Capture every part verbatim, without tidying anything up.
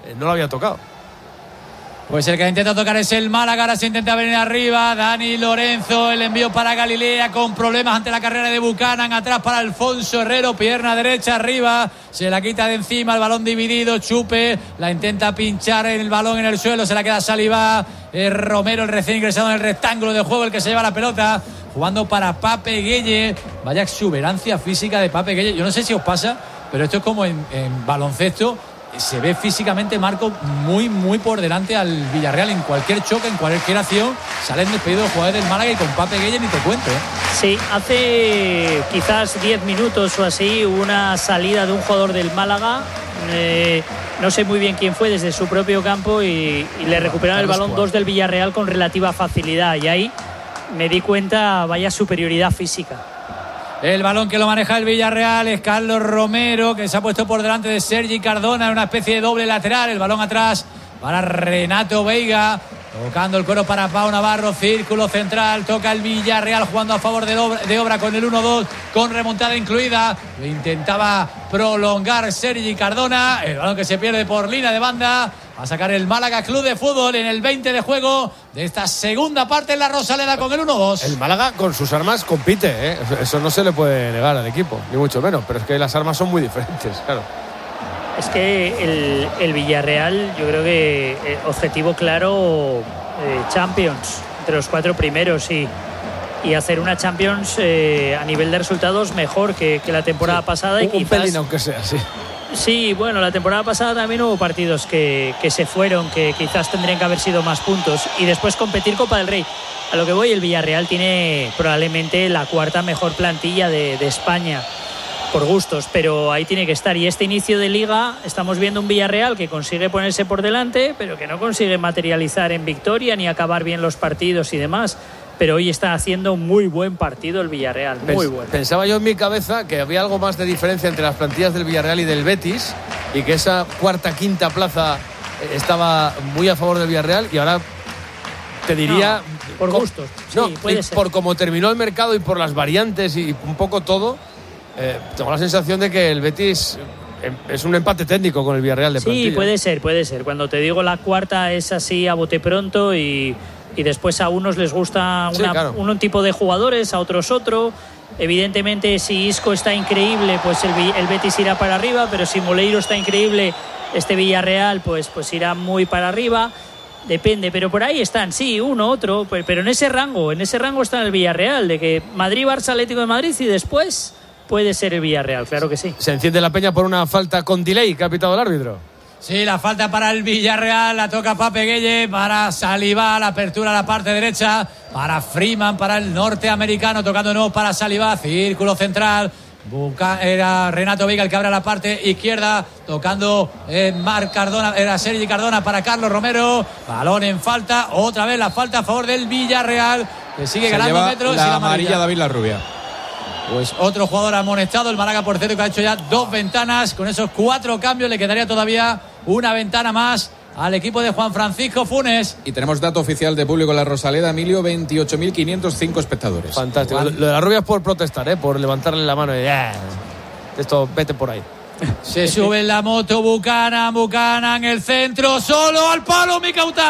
eh, no lo había tocado. Pues el que intenta tocar es el Málaga. Ahora se intenta venir arriba. Dani Lorenzo, el envío para Galilea con problemas ante la carrera de Buchanan. Atrás para Alfonso Herrero, pierna derecha arriba. Se la quita de encima, el balón dividido. Chupe, la intenta pinchar en el balón en el suelo. Se la queda Saliba. Es Romero, el recién ingresado en el rectángulo de juego, el que se lleva la pelota. Jugando para Pape Gueye. Vaya exuberancia física de Pape Gueye. Yo no sé si os pasa, pero esto es como en, en baloncesto. Se ve físicamente Marco muy muy por delante al Villarreal en cualquier choque, en cualquier acción. Salen despedidos los jugadores del Málaga y con Pape Gueye ni te cuento, ¿eh? Sí, hace quizás diez minutos o así una salida de un jugador del Málaga, eh, no sé muy bien quién fue, desde su propio campo y, y le recuperaron el balón dos del Villarreal con relativa facilidad y ahí me di cuenta, vaya superioridad física. El balón que lo maneja el Villarreal es Carlos Romero, que se ha puesto por delante de Sergi Cardona en una especie de doble lateral. El balón atrás para Renato Veiga, tocando el cuero para Pau Navarro, círculo central, toca el Villarreal jugando a favor de obra, de obra con el uno dos, con remontada incluida. Lo intentaba prolongar Sergi Cardona, el balón que se pierde por línea de banda. Va a sacar el Málaga Club de Fútbol en el veinte de juego de esta segunda parte en la Rosaleda con el uno dos. El Málaga con sus armas compite, ¿eh? Eso no se le puede negar al equipo, ni mucho menos, pero es que las armas son muy diferentes, claro. Es que el, el Villarreal, yo creo que eh, objetivo claro, eh, Champions, entre los cuatro primeros y, y hacer una Champions eh, a nivel de resultados mejor que, que la temporada sí, pasada. Y un, quizás, un pelín aunque sea, sí. Sí, bueno, la temporada pasada también hubo partidos que, que se fueron, que quizás tendrían que haber sido más puntos y después competir Copa del Rey. A lo que voy, el Villarreal tiene probablemente la cuarta mejor plantilla de, de España por gustos, pero ahí tiene que estar. Y este inicio de Liga estamos viendo un Villarreal que consigue ponerse por delante, pero que no consigue materializar en victoria ni acabar bien los partidos y demás. Pero hoy está haciendo un muy buen partido el Villarreal, muy Pens- bueno. Pensaba yo en mi cabeza que había algo más de diferencia entre las plantillas del Villarreal y del Betis y que esa cuarta, quinta plaza estaba muy a favor del Villarreal y ahora te diría... No, por gustos, sí, no, puede ser. Por cómo terminó el mercado y por las variantes y un poco todo, eh, tengo la sensación de que el Betis es un empate técnico con el Villarreal de plantilla. Sí, puede ser, puede ser. Cuando te digo la cuarta es así a bote pronto y... y después a unos les gusta una, sí, claro. un tipo de jugadores, a otros otro. Evidentemente, si Isco está increíble, pues el, el Betis irá para arriba, pero si Moleiro está increíble, este Villarreal pues, pues irá muy para arriba. Depende, pero por ahí están, sí, uno, otro, pero en ese rango, en ese rango está el Villarreal, de que Madrid, Barça, Atlético de Madrid y después puede ser el Villarreal, claro que sí. Se enciende la peña por una falta con delay que ha pitado el árbitro. Sí, la falta para el Villarreal, la toca Pape Gueye, para Saliba, la apertura a la parte derecha, para Freeman, para el norteamericano, tocando de nuevo para Saliba, círculo central, Buca, era Renato Veiga el que abre la parte izquierda, tocando eh, Marc Cardona, era Sergi Cardona para Carlos Romero, balón en falta, otra vez la falta a favor del Villarreal, que sigue Se ganando lleva metros. La y la amarilla David Larrubia. Pues otro jugador amonestado, el Málaga, por cierto, que ha hecho ya dos ventanas. Con esos cuatro cambios le quedaría todavía una ventana más al equipo de Juan Francisco Funes. Y tenemos dato oficial de público en la Rosaleda, Emilio, veintiocho mil quinientos cinco espectadores. Fantástico. Lo de la rubia es por protestar, ¿eh? Por levantarle la mano y yeah, esto, vete por ahí. Se sube en la moto Buchanan, Buchanan, el centro, solo al palo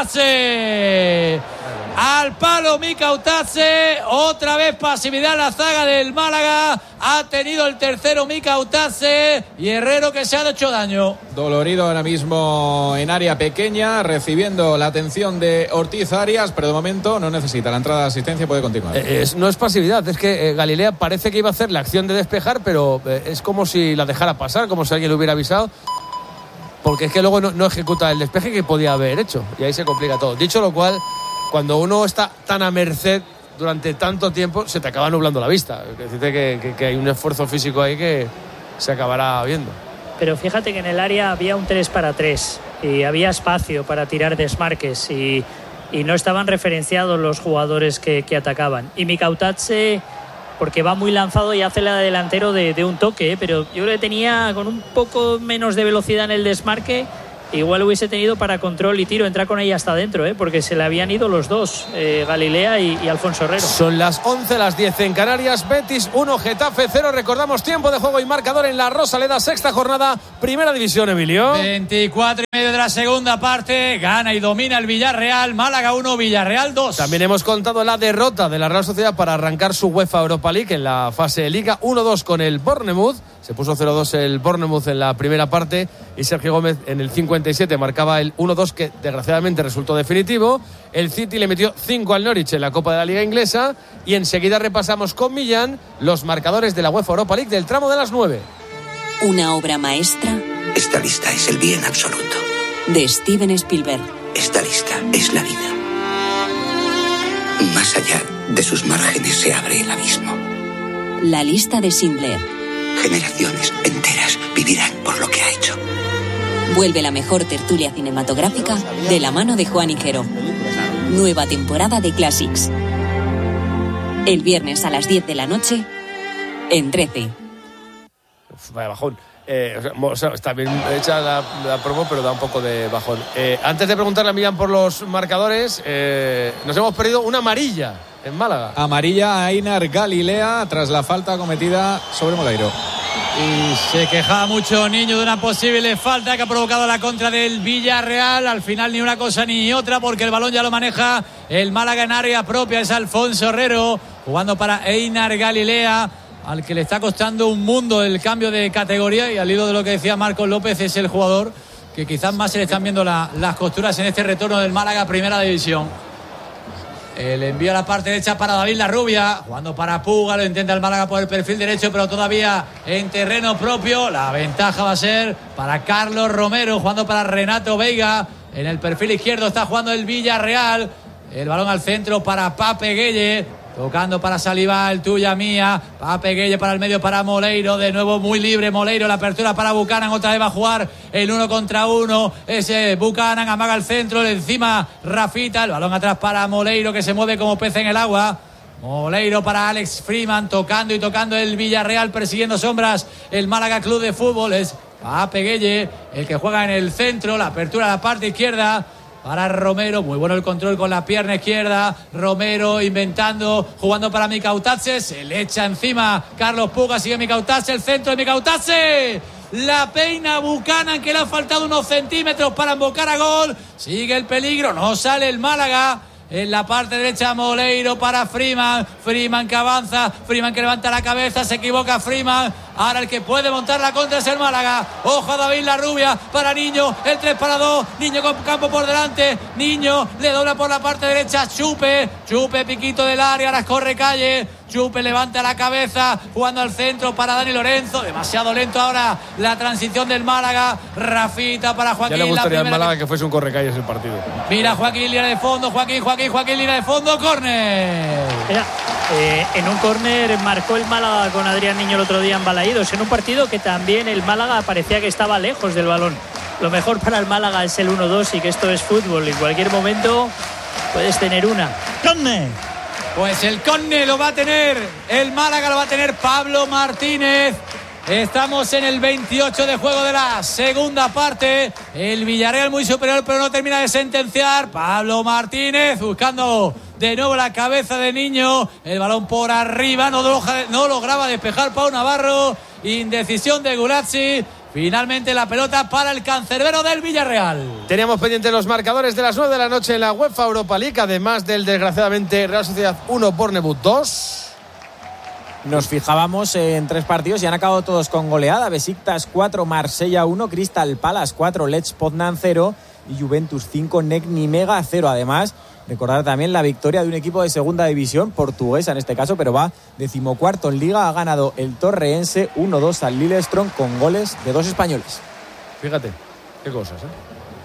Micautase. Al palo Micautase, otra vez pasividad en la zaga del Málaga. Ha tenido el tercero Micautase y Herrero que se ha hecho daño. Dolorido ahora mismo en área pequeña, recibiendo la atención de Ortiz Arias, pero de momento no necesita la entrada de asistencia, puede continuar. Eh, es, no es pasividad, es que eh, Galilea parece que iba a hacer la acción de despejar, pero eh, es como si la dejara pasar, como si alguien le hubiera avisado, porque es que luego no, no ejecuta el despeje que podía haber hecho, y ahí se complica todo. Dicho lo cual, cuando uno está tan a merced durante tanto tiempo, se te acaba nublando la vista. Es decir, que, que, que hay un esfuerzo físico ahí que se acabará viendo. Pero fíjate que en el área había un tres para tres y había espacio para tirar desmarques y, y no estaban referenciados los jugadores que, que atacaban. Y Micautase, porque va muy lanzado y hace la delantero de, de un toque, ¿eh? Pero yo le tenía con un poco menos de velocidad en el desmarque igual hubiese tenido para control y tiro entrar con ella hasta adentro, ¿eh? Porque se le habían ido los dos, eh, Galilea y, y Alfonso Herrero. Son las once, las diez en Canarias. Betis uno, Getafe cero. Recordamos tiempo de juego y marcador en la Rosaleda, sexta jornada, primera división, Emilio. veinticuatro y medio de la segunda parte. Gana y domina el Villarreal. Málaga uno, Villarreal dos. También hemos contado la derrota de la Real Sociedad para arrancar su UEFA Europa League en la fase de Liga. uno dos con el Bournemouth. Se puso cero dos el Bournemouth en la primera parte y Sergio Gómez en el cincuenta y siete marcaba el uno dos que desgraciadamente resultó definitivo. El City le metió cinco al Norwich en la Copa de la Liga Inglesa y enseguida repasamos con Millán los marcadores de la UEFA Europa League del tramo de las nueve. Una obra maestra. Esta lista es el bien absoluto. De Steven Spielberg. Esta lista es la vida. Más allá de sus márgenes se abre el abismo. La lista de Schindler. Generaciones enteras vivirán por lo que ha hecho. Vuelve la mejor tertulia cinematográfica de la mano de Juan Higuero. Nueva temporada de Classics. El viernes a las diez de la noche en trece. Uf, vaya bajón. Eh, o sea, está bien hecha la, la promo, pero da un poco de bajón. Eh, antes de preguntarle a Millán por los marcadores, eh, nos hemos perdido una amarilla en Málaga. Amarilla a Einar Galilea tras la falta cometida sobre Moleiro. Y se quejaba mucho Niño de una posible falta que ha provocado la contra del Villarreal. Al final ni una cosa ni otra, porque el balón ya lo maneja el Málaga en área propia. Es Alfonso Herrero jugando para Einar Galilea, al que le está costando un mundo el cambio de categoría, y al hilo de lo que decía Marcos López, es el jugador que quizás más se le están viendo la, las costuras en este retorno del Málaga a Primera División. El envío a la parte derecha para David Larrubia, jugando para Puga, lo intenta el Málaga por el perfil derecho, pero todavía en terreno propio. La ventaja va a ser para Carlos Romero, jugando para Renato Veiga. En el perfil izquierdo está jugando el Villarreal. El balón al centro para Pape Gueye. Tocando para Salibal, tuya mía. Pape Gueye para el medio para Moleiro. De nuevo muy libre Moleiro. La apertura para Buchanan. Otra vez va a jugar el uno contra uno. Ese Buchanan amaga el centro. Encima Rafita. El balón atrás para Moleiro, que se mueve como pez en el agua. Moleiro para Alex Freeman. Tocando y tocando el Villarreal. Persiguiendo sombras el Málaga Club de Fútbol. Es Pape Gueye el que juega en el centro. La apertura a la parte izquierda para Romero, muy bueno el control con la pierna izquierda. Romero inventando, jugando para Mikautase, se le echa encima Carlos Puga, sigue Mikautase, el centro de Mikautase, la peina Buchanan, que le ha faltado unos centímetros para embocar a gol. Sigue el peligro, no sale el Málaga. En la parte derecha Moleiro para Freeman. Freeman que avanza, Freeman que levanta la cabeza, se equivoca Freeman. Ahora el que puede montar la contra es el Málaga. Ojo a David Larrubia para Niño, el tres para dos. Niño con campo por delante. Niño le dobla por la parte derecha. Chupe, Chupe piquito del área, ahora corre Calle. Chupe levanta la cabeza, jugando al centro para Dani Lorenzo. Demasiado lento ahora la transición del Málaga. Rafita para Joaquín. Ya le gustaría al Málaga que... que que fuese un correcalles el partido. Mira Joaquín, línea de fondo, Joaquín, Joaquín, Joaquín, línea de fondo, córner. Mira, eh, en un córner marcó el Málaga con Adrián Niño el otro día en Balaídos, en un partido que también el Málaga parecía que estaba lejos del balón. Lo mejor para el Málaga es el uno dos y que esto es fútbol. En cualquier momento puedes tener una. ¡Córner! Pues el córner lo va a tener el Málaga, lo va a tener Pablo Martínez. Estamos en el veintiocho de juego de la segunda parte. El Villarreal muy superior, pero no termina de sentenciar. Pablo Martínez buscando de nuevo la cabeza de Niño. El balón por arriba, no, no lograba despejar Pau Navarro. Indecisión de Gulazzi. Finalmente la pelota para el cancerbero del Villarreal. Teníamos pendientes los marcadores de las nueve de la noche en la UEFA Europa League, además del desgraciadamente Real Sociedad uno, Bournemouth dos. Nos fijábamos en tres partidos y han acabado todos con goleada. Besiktas cuatro, Marsella uno, Crystal Palace cuatro, Lech Poznan cero y Juventus cinco, N E C Nimega cero. Además, recordar también la victoria de un equipo de segunda división, portuguesa en este caso, pero va decimocuarto en Liga. Ha ganado el Torreense uno dos al Lillestrøm con goles de dos españoles. Fíjate, qué cosas, ¿eh?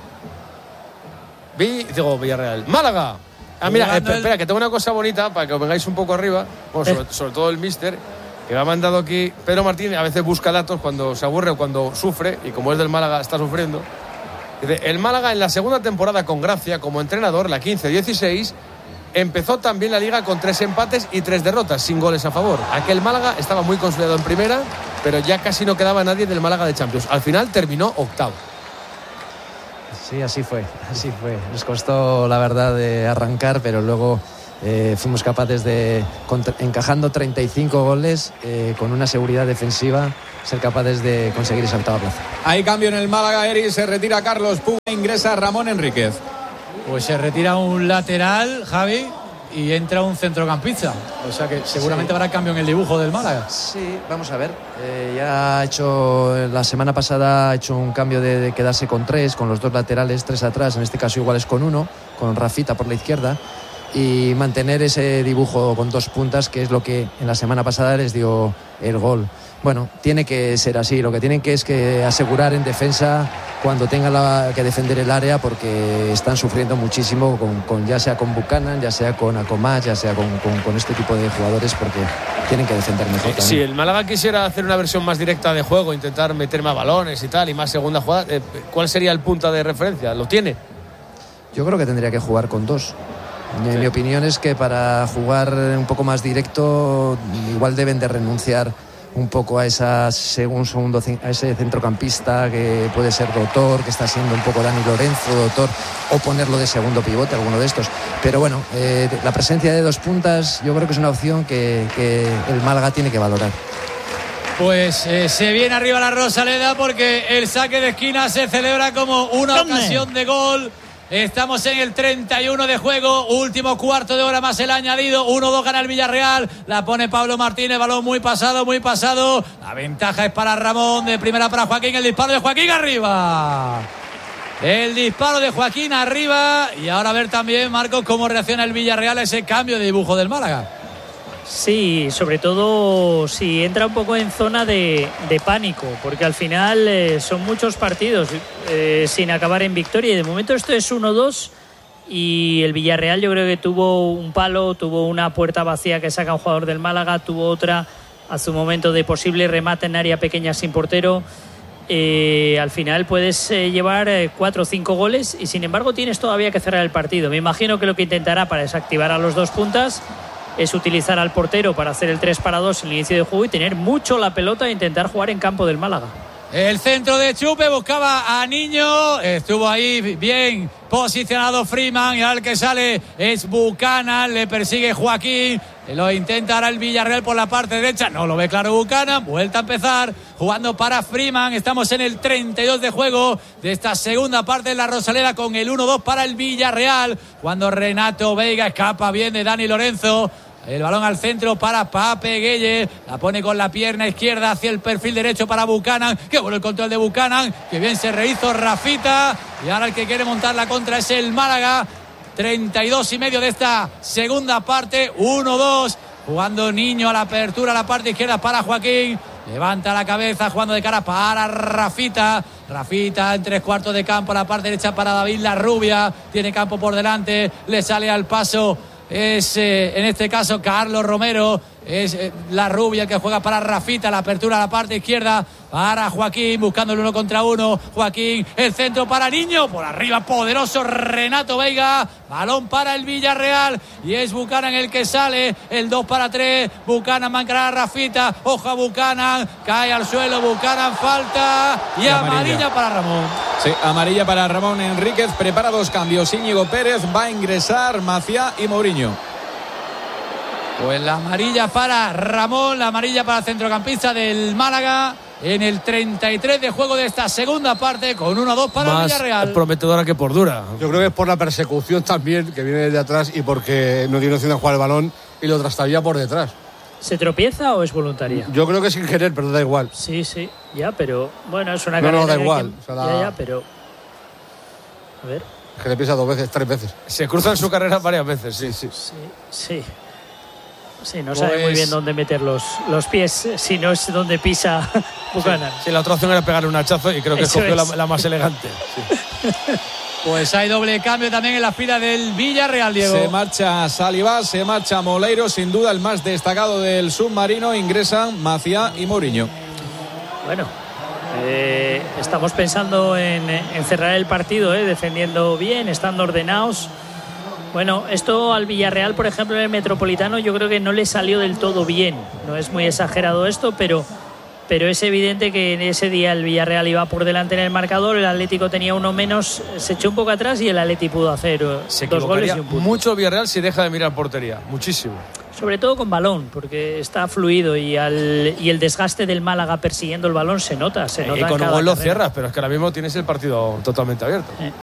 Vi, digo, Villarreal. ¡Málaga! Ah, mira, espera, espera, que tengo una cosa bonita para que os vengáis un poco arriba. Bueno, sobre, sobre todo el míster, que me ha mandado aquí. Pedro Martín a veces busca datos cuando se aburre o cuando sufre, y como es del Málaga está sufriendo. Dice, el Málaga en la segunda temporada con Gracia como entrenador, la quince dieciséis, empezó también la Liga con tres empates y tres derrotas, sin goles a favor. Aquel Málaga estaba muy consolidado en primera, pero ya casi no quedaba nadie del Málaga de Champions. Al final terminó octavo. Sí, así fue, así fue. Nos costó, la verdad, de arrancar, pero luego eh, fuimos capaces de, contra, encajando treinta y cinco goles, eh, con una seguridad defensiva, ser capaces de conseguir esa octava plaza. Hay cambio en el Málaga, Eri, se retira Carlos Puga, ingresa Ramón Enríquez. Pues se retira un lateral, Javi, y entra un centrocampista. O sea que seguramente sí habrá cambio en el dibujo del Málaga. Sí, vamos a ver. Eh, ya ha hecho, la semana pasada ha hecho un cambio de, de quedarse con tres, con los dos laterales, tres atrás, en este caso igual es con uno, con Rafita por la izquierda, y mantener ese dibujo con dos puntas, que es lo que en la semana pasada les dio el gol. Bueno, tiene que ser así. Lo que tienen que es que asegurar en defensa cuando tengan la, que defender el área, porque están sufriendo muchísimo con, con ya sea con Buchanan, ya sea con Acomas, ya sea con, con, con este tipo de jugadores, porque tienen que defender mejor también. Si el Málaga quisiera hacer una versión más directa de juego, intentar meter más balones y tal, y más segunda jugada, ¿cuál sería el punto de referencia? ¿Lo tiene? Yo creo que tendría que jugar con dos. En sí. Mi opinión es que para jugar un poco más directo igual deben de renunciar un poco a esa según segundo a ese centrocampista que puede ser Dotor, que está siendo un poco Dani Lorenzo, Dotor, o ponerlo de segundo pivote, alguno de estos. Pero bueno, eh, la presencia de dos puntas yo creo que es una opción que, que el Málaga tiene que valorar. Pues eh, se viene arriba la Rosaleda, porque el saque de esquina se celebra como una ¿Dónde? ocasión de gol. Estamos en el treinta y uno de juego, último cuarto de hora más el añadido, uno dos gana el Villarreal, la pone Pablo Martínez, balón muy pasado, muy pasado, la ventaja es para Ramón, de primera para Joaquín, el disparo de Joaquín arriba, el disparo de Joaquín arriba, y ahora a ver también, Marcos, cómo reacciona el Villarreal a ese cambio de dibujo del Málaga. Sí, sobre todo si entra un poco en zona de, de pánico, porque al final eh, son muchos partidos eh, sin acabar en victoria, y de momento esto es uno dos, y el Villarreal yo creo que tuvo un palo, tuvo una puerta vacía que saca un jugador del Málaga, tuvo otra hace un momento de posible remate en área pequeña sin portero. Eh, al final puedes eh, llevar eh, cuatro o cinco goles, y sin embargo tienes todavía que cerrar el partido. Me imagino que lo que intentará para desactivar a los dos puntas es utilizar al portero para hacer el tres para dos en el inicio de juego y tener mucho la pelota e intentar jugar en campo del Málaga. El centro de Chupe buscaba a Niño, estuvo ahí bien posicionado Freeman, y ahora el que sale es Buchanan, le persigue Joaquín, lo intenta ahora el Villarreal por la parte derecha, no lo ve claro Buchanan, vuelta a empezar jugando para Freeman. Estamos en el treinta y dos de juego de esta segunda parte de la Rosaleda, con el uno dos para el Villarreal, cuando Renato Veiga escapa bien de Dani Lorenzo. El balón al centro para Pape Gueye, la pone con la pierna izquierda hacia el perfil derecho para Buchanan. Qué bueno el control de Buchanan, que bien se rehizo Rafita, y ahora el que quiere montar la contra es el Málaga. Treinta y dos y medio de esta segunda parte, uno dos, jugando Niño a la apertura a la parte izquierda para Joaquín, levanta la cabeza jugando de cara para Rafita. Rafita en tres cuartos de campo a la parte derecha para David Larrubia, tiene campo por delante, le sale al paso. Es eh, en este caso Carlos Romero, es eh, Larrubia el que juega para Rafita, la apertura a la parte izquierda para Joaquín, buscando el uno contra uno. Joaquín, el centro para Niño, por arriba poderoso Renato Veiga, balón para el Villarreal, y es Buchanan el que sale, el dos para tres. Buchanan mancará a Rafita, ojo a Buchanan, cae al suelo Buchanan, falta y, y amarilla. amarilla para Ramón. Sí, amarilla para Ramón Enríquez. Prepara dos cambios, Íñigo Pérez, va a ingresar Maciá y Mourinho. Pues la amarilla para Ramón, la amarilla para el centrocampista del Málaga en el treinta y tres de juego de esta segunda parte, con uno dos para Más el Villarreal. Prometedora que por dura. Yo creo que es por la persecución también, que viene desde atrás, y porque no tiene opción de jugar el balón y lo trastabilla por detrás. ¿Se tropieza o es voluntaria? Yo creo que sin querer, pero da igual. Sí, sí, ya, pero bueno, es una No, carrera no, da que igual. que- O sea, la- Ya, ya, pero a ver, Que le pisa dos veces, tres veces. Se cruza en su carrera varias veces, sí, sí. sí, sí. Sí, no Pues- sabe muy bien dónde meter los, los pies, si no es donde pisa Buchanan. Sí, la otra opción era pegarle un hachazo, y creo que Eso escogió la, es. la más elegante. Sí. Pues hay doble cambio también en la fila del Villarreal, Diego. Se marcha Salivá, se marcha Moleiro, sin duda el más destacado del submarino. Ingresan Maciá y Mourinho. Bueno, eh, estamos pensando en, en cerrar el partido, eh, defendiendo bien, estando ordenados. Bueno, esto al Villarreal, por ejemplo, en el Metropolitano, yo creo que no le salió del todo bien. No es muy exagerado esto, pero pero es evidente que en ese día el Villarreal iba por delante en el marcador, el Atlético tenía uno menos, se echó un poco atrás y el Atlético pudo hacer se dos goles y un punto. Mucho el Villarreal si deja de mirar portería, muchísimo. Sobre todo con balón, porque está fluido y, al, y el desgaste del Málaga persiguiendo el balón se nota. Se nota y con un gol lo cierras, pero es que ahora mismo tienes el partido totalmente abierto. Eh.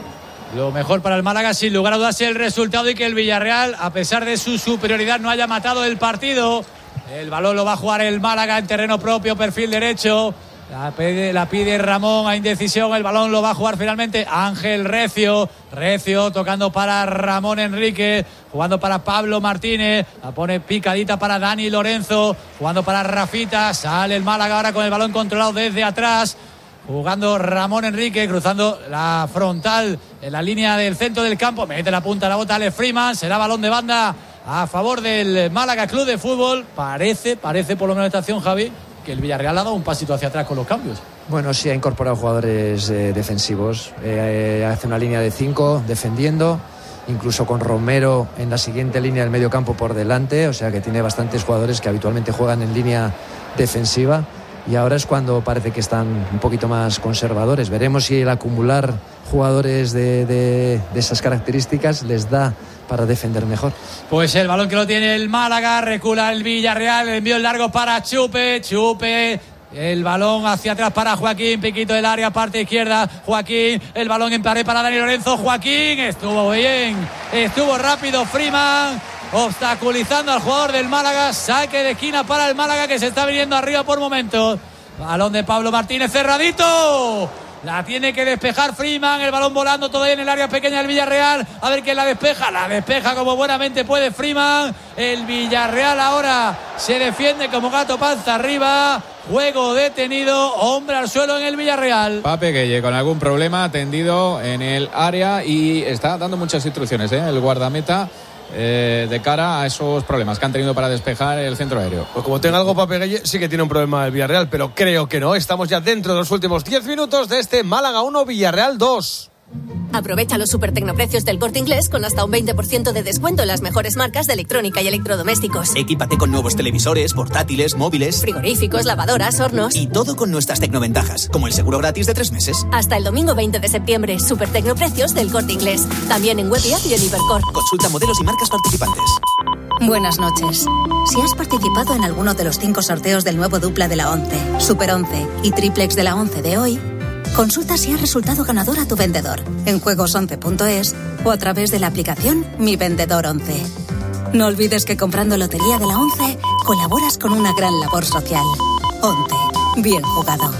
Lo mejor para el Málaga, sin lugar a dudas, es el resultado y que el Villarreal, a pesar de su superioridad, no haya matado el partido. El balón lo va a jugar el Málaga en terreno propio, perfil derecho. La pide, la pide Ramón a indecisión. El balón lo va a jugar finalmente Ángel Recio. Recio tocando para Ramón Enrique. Jugando para Pablo Martínez. La pone picadita para Dani Lorenzo. Jugando para Rafita. Sale el Málaga ahora con el balón controlado desde atrás. Jugando Ramón Enrique, cruzando la frontal en la línea del centro del campo. Mete la punta a la bota Alex Freeman. Será balón de banda a favor del Málaga Club de Fútbol. Parece, parece por lo menos esta acción, Javi, que el Villarreal ha dado un pasito hacia atrás con los cambios. Bueno, sí ha incorporado jugadores eh, defensivos. Eh, hace una línea de cinco defendiendo, incluso con Romero en la siguiente línea del medio campo por delante. O sea que tiene bastantes jugadores que habitualmente juegan en línea defensiva. Y ahora es cuando parece que están un poquito más conservadores. Veremos si el acumular jugadores de, de, de esas características les da para defender mejor. Pues el balón que lo tiene el Málaga, recula el Villarreal, el envío largo para Chupe, Chupe, el balón hacia atrás para Joaquín, piquito del área, parte izquierda, Joaquín, el balón en pared para Dani Lorenzo, Joaquín, estuvo bien, estuvo rápido Freeman, obstaculizando al jugador del Málaga, saque de esquina para el Málaga que se está viniendo arriba por momentos. Balón de Pablo Martínez, cerradito. La tiene que despejar Freeman, el balón volando todavía en el área pequeña del Villarreal. A ver quién la despeja, la despeja como buenamente puede Freeman. El Villarreal ahora se defiende como gato panza arriba. Juego detenido, hombre al suelo en el Villarreal. Pape Gueye con algún problema tendido en el área y está dando muchas instrucciones, ¿eh? El guardameta. Eh, de cara a esos problemas que han tenido para despejar el centro aéreo. Pues como tenga algo Pape Gueye, sí que tiene un problema el Villarreal, pero creo que no. Estamos ya dentro de los últimos diez minutos de este Málaga uno, Villarreal dos. Aprovecha los super tecnoprecios del Corte Inglés con hasta un veinte por ciento de descuento en las mejores marcas de electrónica y electrodomésticos. Equípate con nuevos televisores, portátiles, móviles, frigoríficos, lavadoras, hornos. Y todo con nuestras tecnoventajas, como el seguro gratis de tres meses. Hasta el domingo veinte de septiembre, super tecnoprecios del Corte Inglés. También en web y app y en Hipercor. Consulta modelos y marcas participantes. Buenas noches. Si has participado en alguno de los cinco sorteos del nuevo dupla de la ONCE, Super once y Triplex de la ONCE de hoy, consulta si has resultado ganador a tu vendedor en juegos once punto es o a través de la aplicación Mi Vendedor once. No olvides que comprando Lotería de la ONCE colaboras con una gran labor social. ONCE, bien jugado.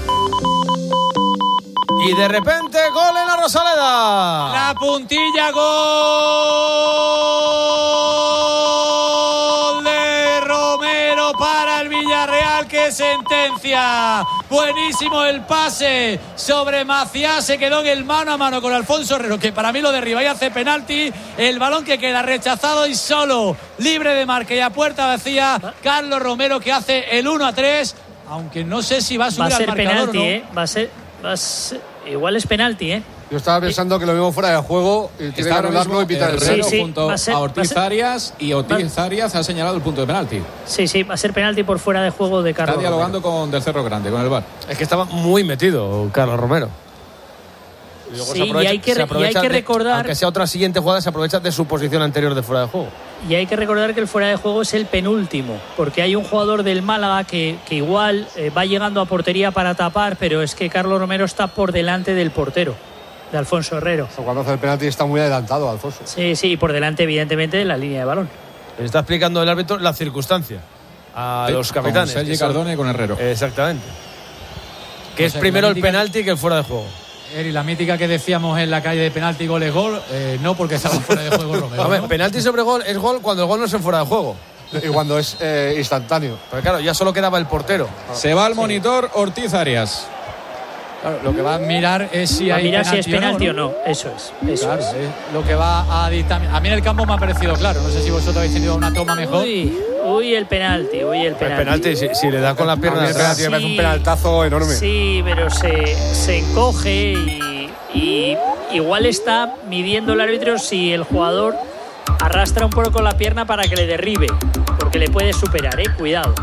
Y de repente, gol en la Rosaleda. La puntilla, gol de Romero para el Villarreal. ¡Qué sentencia! Buenísimo el pase sobre Maciá. Se quedó en el mano a mano con Alfonso Herrero, que para mí lo derriba y hace penalti. El balón que queda rechazado y solo libre de marca y a puerta vacía. Carlos Romero que hace el uno a tres. Aunque no sé si va a subir va a ser al marcador penalti, o no. ¿eh? Va a ser, va a ser... Igual es penalti, ¿eh? Yo estaba pensando que lo mismo fuera de juego y tiene que anularlo y pitar el Herrero sí, sí, junto va a ser- a va a Ortiz ser- Arias y Ortiz Arias ha señalado el punto de penalti. Sí, sí, va a ser penalti por fuera de juego de Carlos Está dialogando Romero. con Del Cerro Grande, con el V A R. Es que estaba muy metido Carlos Romero. Y luego Sí, se aprovecha- y hay que, se re- y hay aprovecha que de- recordar aunque sea otra siguiente jugada, se aprovecha de su posición anterior de fuera de juego. y hay que recordar que el fuera de juego es el penúltimo, porque hay un jugador del Málaga que, que igual eh, va llegando a portería para tapar, pero es que Carlos Romero está por delante del portero, de Alfonso Herrero. Cuando hace el penalti está muy adelantado, Alfonso. Sí, sí, y por delante, evidentemente, de la línea de balón. Le está explicando el árbitro la circunstancia a Sí, los capitanes. con Sergi que son- Cardone y con Herrero. Exactamente. Que O es sea, que primero la el mítica- penalti que el fuera de juego. Eri, la mítica que decíamos en la calle de penalti, gol es gol, eh, no porque estaba fuera de juego Romero. A ver, ¿no? penalti sobre gol es gol cuando el gol no es en fuera de juego. Y cuando es eh, instantáneo. Pero claro, ya solo quedaba el portero. Se va al monitor Ortiz Arias. Claro, lo que va a mirar es si A hay mirar si es penalti ¿no? o no. Eso es. Eso Claro, es. es lo que va a dictaminar. A mí en el campo me ha parecido claro. No sé si vosotros habéis tenido una toma mejor. Uy, uy, el penalti, uy, el El penalti. penalti, si, si le da con la A mí pierna el penalti me parece un Sí. penaltazo enorme. Sí, pero se, se encoge y, y igual está midiendo el árbitro si el jugador arrastra un poco con la pierna para que le derribe, porque le puede superar, eh, cuidado.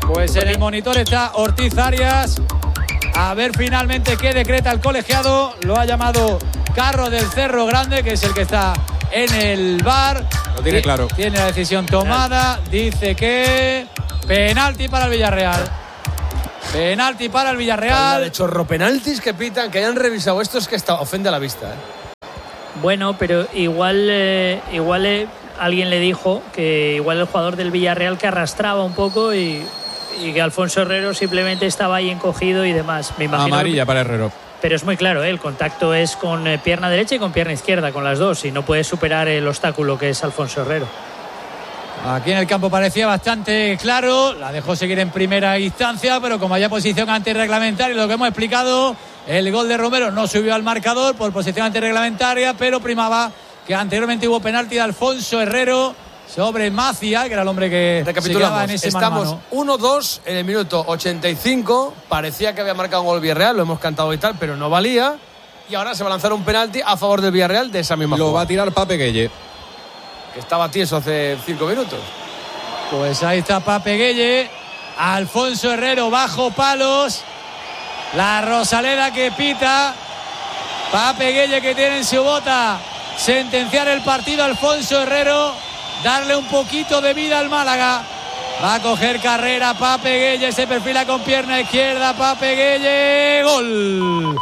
Pues en el monitor está Ortiz Arias. A ver finalmente qué decreta el colegiado. Lo ha llamado Carro del Cerro Grande, que es el que está en el V A R. Lo tiene claro. Tiene la decisión tomada. Dice que penalti para el Villarreal. Penalti para el Villarreal. De chorro penaltis que pitan, que hayan revisado esto, es que está, ofende a la vista. ¿eh? Bueno, pero igual, eh, igual eh, alguien le dijo que igual el jugador del Villarreal que arrastraba un poco y, y que Alfonso Herrero simplemente estaba ahí encogido y demás. Me imagino. Amarilla que, para Herrero. Pero es muy claro, ¿eh? El contacto es con eh, pierna derecha y con pierna izquierda, con las dos, y no puede superar el obstáculo que es Alfonso Herrero. Aquí en el campo parecía bastante claro, la dejó seguir en primera instancia, pero como había posición antirreglamentaria, lo que hemos explicado, el gol de Romero no subió al marcador por posición antirreglamentaria, pero primaba que anteriormente hubo penalti de Alfonso Herrero sobre Macia, que era el hombre que se quedaba en ese mano a mano. Estamos uno dos en el minuto ochenta y cinco, parecía que había marcado un gol Villarreal, lo hemos cantado y tal, pero no valía, y ahora se va a lanzar un penalti a favor del Villarreal de esa misma Lo jugada. va a tirar Pape Gueye, que estaba tieso hace cinco minutos. Pues ahí está Pape Gueye, Alfonso Herrero bajo palos, la Rosaleda que pita, Pape Gueye que tiene en su bota sentenciar el partido. Alfonso Herrero, darle un poquito de vida al Málaga. Va a coger carrera Pape Gueye, se perfila con pierna izquierda, Pape Gueye, gol,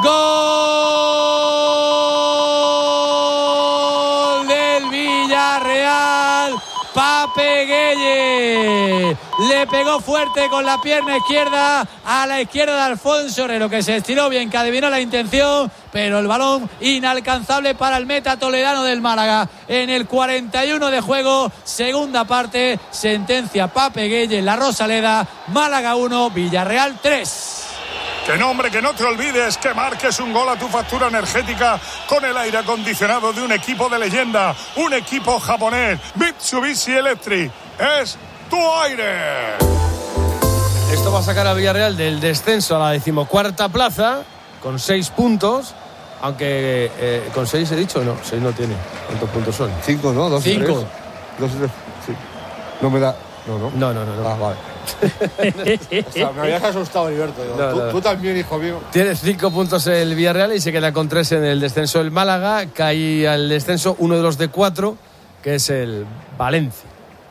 gol del Villarreal. Pape Gueye le pegó fuerte con la pierna izquierda a la izquierda de Alfonso Herrero, que se estiró bien, que adivinó la intención, pero el balón inalcanzable para el meta toledano del Málaga. En el cuarenta y uno de juego, segunda parte, sentencia Pape Gueye, la Rosaleda. Málaga uno, Villarreal tres. Que no, hombre, que no te olvides que marques un gol a tu factura energética con el aire acondicionado de un equipo de leyenda, un equipo japonés, Mitsubishi Electric. Es tu aire. Esto va a sacar a Villarreal del descenso a la decimocuarta plaza con seis puntos, aunque eh, con seis he dicho, no, seis no tiene. ¿Cuántos puntos son? Cinco, ¿no? Dos Cinco. y tres. Dos y tres. Sí. No me da. No, no. No, no, no. no. Ah, vale. O sea, me habías asustado, Heriberto. No, tú, no. tú también, hijo mío. Tiene cinco puntos el Villarreal y se queda con tres en el descenso el Málaga. Cae al descenso uno de los de cuatro, que es el Valencia.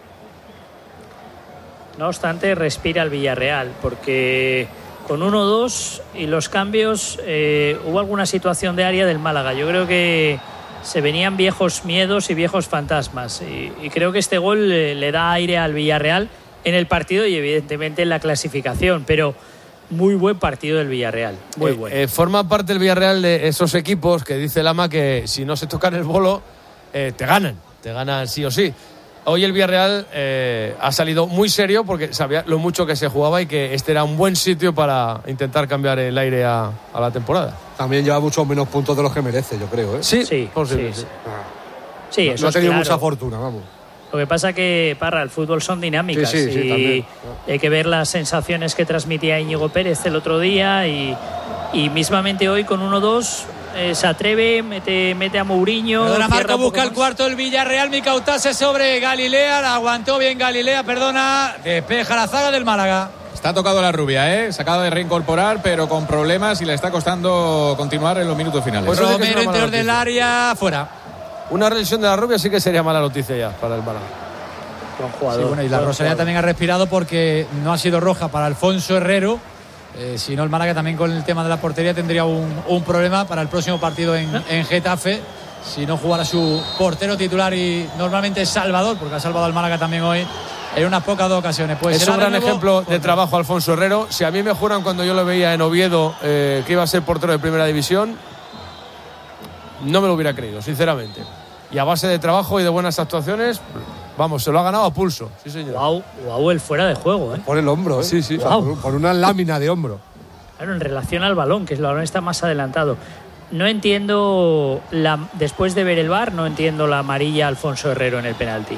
No obstante, respira el Villarreal, porque con uno dos y los cambios eh, hubo alguna situación de área del Málaga. Yo creo que se venían viejos miedos y viejos fantasmas. Y, y creo que este gol le, le da aire al Villarreal en el partido y evidentemente en la clasificación. Pero muy buen partido del Villarreal. Muy eh, bueno. Eh, forma parte el Villarreal de esos equipos que dice Lama que si no se tocan el bolo, eh, te ganan. Te ganan sí o sí. Hoy el Villarreal eh, ha salido muy serio porque sabía lo mucho que se jugaba y que este era un buen sitio para intentar cambiar el aire a, a la temporada. También lleva muchos menos puntos de los que merece, yo creo, ¿eh? Sí, sí, posible, sí, sí. Ah. Sí, no, eso no ha es tenido claro. mucha fortuna, vamos. Lo que pasa que, Parra, el fútbol son dinámicas Sí, sí, sí, y también. hay que ver las sensaciones que transmitía Íñigo Pérez el otro día y, y mismamente hoy con uno dos eh, se atreve, mete, mete a Mourinho. Perdona, cierra Marco, un poco busca el más. cuarto el Villarreal. Micautase sobre Galilea, la aguantó bien Galilea, perdona, despeja la zaga del Málaga. Está tocado la rubia, ¿eh? Se acaba de reincorporar, pero con problemas y le está costando continuar en los minutos finales. Pues eso sí que es Romero una mala interior del noticia. área, fuera. Una lesión de la rubia sí que sería mala noticia ya para el Málaga. Buen Sí, jugador. bueno, y la buen Rosalía jugador. también ha respirado porque no ha sido roja para Alfonso Herrero. Eh, si no, el Málaga también con el tema de la portería tendría un, un problema para el próximo partido en, en Getafe. Si no jugara su portero titular y normalmente es Salvador, porque ha salvado al Málaga también hoy en unas pocas ocasiones. Pues es será un de gran nuevo ejemplo de portero. trabajo Alfonso Herrero. Si a mí me juran cuando yo lo veía en Oviedo eh, que iba a ser portero de primera división, no me lo hubiera creído, sinceramente. Y a base de trabajo y de buenas actuaciones, vamos, se lo ha ganado a pulso. Sí, señor. Guau, guau, el fuera de juego, ¿eh? Por el hombro, ¿eh? Sí, sí. O sea, por, por una lámina de hombro. Claro, en relación al balón, que el balón está más adelantado. No entiendo, la, después de ver el V A R, no entiendo la amarilla a Alfonso Herrero en el penalti.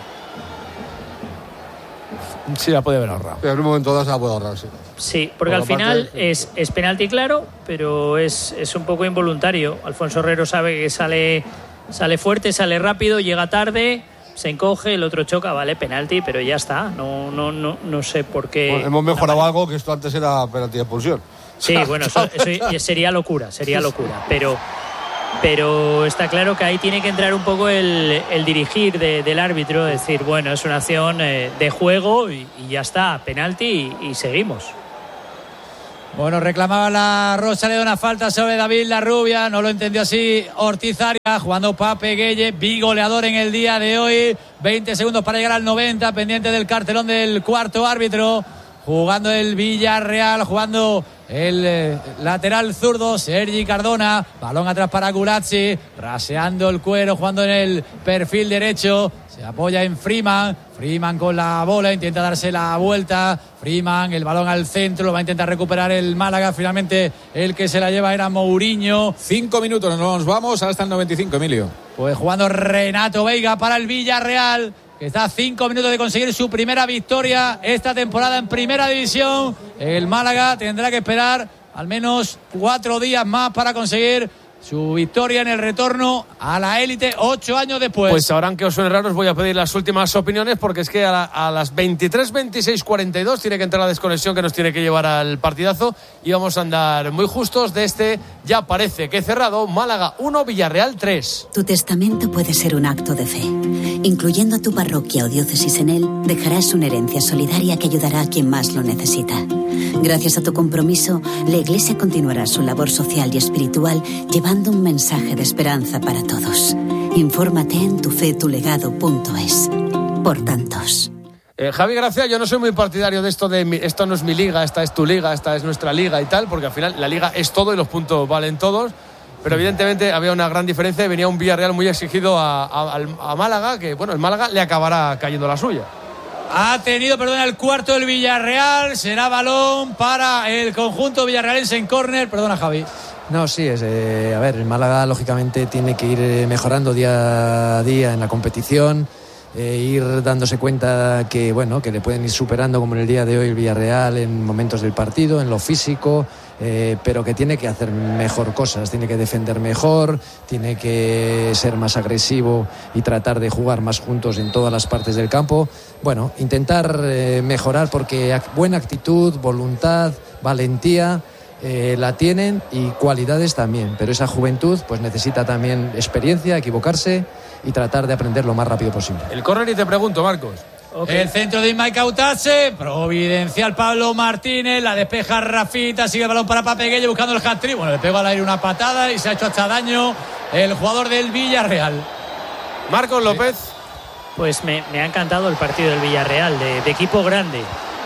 Sí, la puede haber ahorrado. Pero en un momento dado se la puede ahorrar, sí. Sí, porque Por al la final parte- es, es penalti claro, pero es, es un poco involuntario. Alfonso Herrero sabe que sale, sale fuerte, sale rápido, llega tarde, se encoge, el otro choca, vale, penalti, pero ya está. No, no, no, no sé por qué. Bueno, hemos mejorado algo, que esto antes era penalti de expulsión. Sí, bueno, eso, eso sería locura, sería locura, pero... Pero está claro que ahí tiene que entrar un poco el, el dirigir de, del árbitro, decir, bueno, es una acción eh, de juego y, y ya está, penalti y, y seguimos. Bueno, reclamaba la Rosaleda una falta sobre David Larrubia, no lo entendió así Ortiz Arias, jugando Pape Gueye, bigoleador en el día de hoy, veinte segundos para llegar al noventa, pendiente del cartelón del cuarto árbitro, jugando el Villarreal, jugando el eh, lateral zurdo, Sergi Cardona, balón atrás para Gulazzi, raseando el cuero, jugando en el perfil derecho, se apoya en Freeman, Freeman con la bola, intenta darse la vuelta, Freeman, el balón al centro, lo va a intentar recuperar el Málaga, finalmente el que se la lleva era Mourinho. Cinco minutos, nos vamos hasta el noventa y cinco, Emilio. Pues jugando Renato Veiga para el Villarreal, que está a cinco minutos de conseguir su primera victoria esta temporada en Primera División. El Málaga tendrá que esperar al menos cuatro días más para conseguir su victoria en el retorno a la élite ocho años después. Pues ahora, aunque os suene raro, os voy a pedir las últimas opiniones, porque es que a, la, a las veintitrés, veintiséis, cuarenta y dos tiene que entrar la desconexión que nos tiene que llevar al partidazo y vamos a andar muy justos de este, ya parece que cerrado, Málaga uno, Villarreal tres. Tu testamento puede ser un acto de fe. Incluyendo tu parroquia o diócesis en él, dejarás una herencia solidaria que ayudará a quien más lo necesita. Gracias a tu compromiso, la Iglesia continuará su labor social y espiritual llevando un mensaje de esperanza para todos. Infórmate en tufetulegado punto es. Por tantos. Eh, Javi Gracia, yo no soy muy partidario de esto de mi, esto no es mi liga, esta es tu liga, esta es nuestra liga y tal, porque al final la liga es todo y los puntos valen todos. Pero evidentemente había una gran diferencia y venía un Villarreal muy exigido a, a, a Málaga, que bueno, el Málaga le acabará cayendo la suya. Ha tenido, perdón, el cuarto del Villarreal, será balón para el conjunto villarrealense en córner. Perdona, Javi. No, sí, es, eh, a ver, el Málaga lógicamente tiene que ir mejorando día a día en la competición, eh, ir dándose cuenta que, bueno, que le pueden ir superando como en el día de hoy el Villarreal en momentos del partido, en lo físico, eh, pero que tiene que hacer mejor cosas, tiene que defender mejor, tiene que ser más agresivo y tratar de jugar más juntos en todas las partes del campo. Bueno, intentar eh, mejorar porque buena actitud, voluntad, valentía eh, la tienen y cualidades también, pero esa juventud pues necesita también experiencia, equivocarse y tratar de aprender lo más rápido posible. El córner y te pregunto, Marcos. Okay. El centro de Ismael Cautase, providencial Pablo Martínez, la despeja Rafita, sigue el balón para Pape Gueye buscando el hat-trick. Bueno, le pegó al aire una patada y se ha hecho hasta daño el jugador del Villarreal. Marcos López. Pues me, me ha encantado el partido del Villarreal, de, de equipo grande.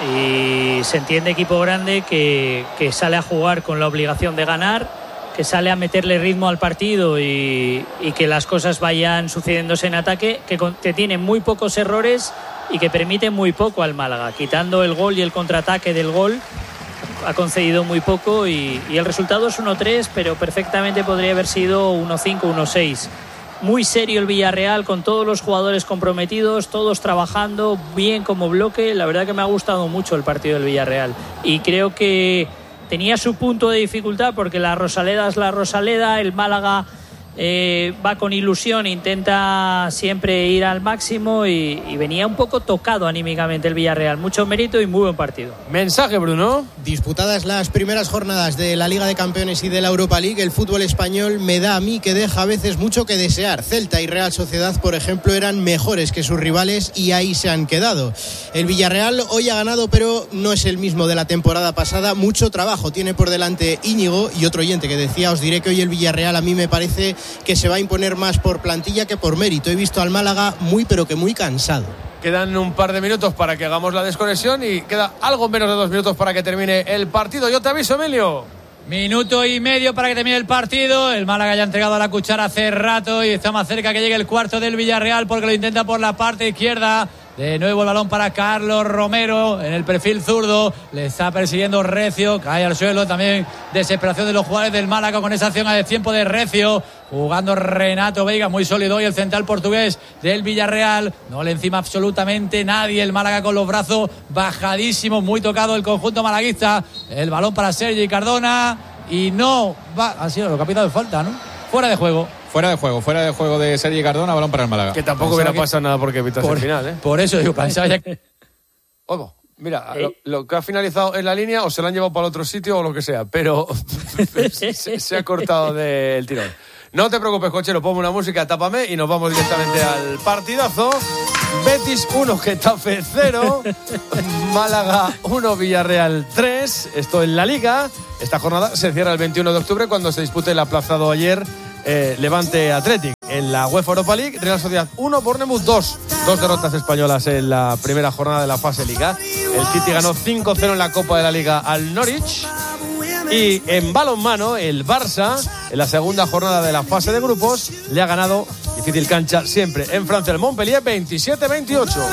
Y se entiende equipo grande que, que sale a jugar con la obligación de ganar, que sale a meterle ritmo al partido y, y que las cosas vayan sucediéndose en ataque, que, que tiene muy pocos errores y que permite muy poco al Málaga, quitando el gol y el contraataque del gol ha concedido muy poco y, y el resultado es uno tres, pero perfectamente podría haber sido uno cinco, uno seis. Muy serio el Villarreal, con todos los jugadores comprometidos, todos trabajando bien como bloque. La verdad que me ha gustado mucho el partido del Villarreal y creo que tenía su punto de dificultad porque la Rosaleda es la Rosaleda, el Málaga eh, va con ilusión, intenta siempre ir al máximo y, y venía un poco tocado anímicamente el Villarreal. Mucho mérito y muy buen partido. Mensaje, Bruno. Disputadas las primeras jornadas de la Liga de Campeones y de la Europa League, el fútbol español me da a mí que deja a veces mucho que desear. Celta y Real Sociedad, por ejemplo, eran mejores que sus rivales y ahí se han quedado. El Villarreal hoy ha ganado, pero no es el mismo de la temporada pasada. Mucho trabajo tiene por delante Íñigo. Y otro oyente que decía, os diré que hoy el Villarreal a mí me parece que se va a imponer más por plantilla que por mérito. He visto al Málaga muy pero que muy cansado. Quedan un par de minutos para que hagamos la desconexión y queda algo menos de dos minutos para que termine el partido. Yo te aviso, Emilio. Minuto y medio para que termine el partido. El Málaga ya ha entregado a la cuchara hace rato y está más cerca que llegue el cuarto del Villarreal porque lo intenta por la parte izquierda. De nuevo el balón para Carlos Romero en el perfil zurdo. Le está persiguiendo Recio. Cae al suelo. También desesperación de los jugadores del Málaga con esa acción a destiempo de Recio. Jugando Renato Veiga, muy sólido. Y el central portugués del Villarreal. No le encima absolutamente nadie. El Málaga con los brazos bajadísimos. Muy tocado el conjunto malaguista. El balón para Sergi Cardona. Y no va. Ha sido lo que ha pitado de falta, ¿no? Fuera de juego. fuera de juego, fuera de juego de Sergi Cardona, balón para el Málaga. Que tampoco hubiera pasado nada porque evitase el final, ¿eh? Por eso digo, pensaba ya que... Ojo, mira, lo, lo que ha finalizado en la línea o se lo han llevado para otro sitio o lo que sea, pero se, se ha cortado del tirón. No te preocupes, cochero, ponme una música, tápame y nos vamos directamente al partidazo. Betis uno, Getafe cero, Málaga uno, Villarreal tres. Esto en la Liga. Esta jornada se cierra el veintiuno de octubre cuando se dispute el aplazado ayer eh, Levante Athletic. En la UEFA Europa League, Real Sociedad uno, Bournemouth dos. Dos derrotas españolas en la primera jornada de la fase Liga. El City ganó cinco cero en la Copa de la Liga al Norwich. Y en balonmano, el Barça, en la segunda jornada de la fase de grupos, le ha ganado, difícil cancha siempre, en Francia, el Montpellier veintisiete veintiocho.